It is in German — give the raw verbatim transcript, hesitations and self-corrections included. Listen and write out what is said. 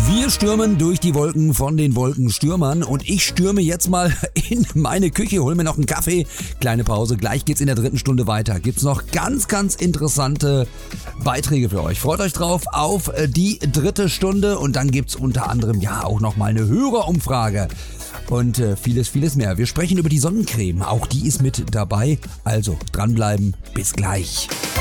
Wir stürmen durch die Wolken von den Wolkenstürmern und ich stürme jetzt mal in meine Küche, hol mir noch einen Kaffee. Kleine Pause, gleich geht's in der dritten Stunde weiter. Gibt's noch ganz, ganz interessante Beiträge für euch. Freut euch drauf auf die dritte Stunde und dann gibt's unter anderem ja auch noch mal eine Hörerumfrage. Und äh, vieles, vieles mehr. Wir sprechen über die Sonnencreme, auch die ist mit dabei. Also dranbleiben, bis gleich.